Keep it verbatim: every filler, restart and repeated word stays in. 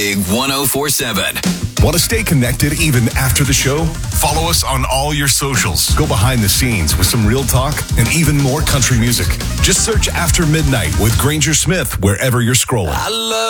Big one oh four seven. Want to stay connected even after the show? Follow us on all your socials. Go behind the scenes with some real talk and even more country music. Just search After Midnight with Granger Smith wherever you're scrolling. I love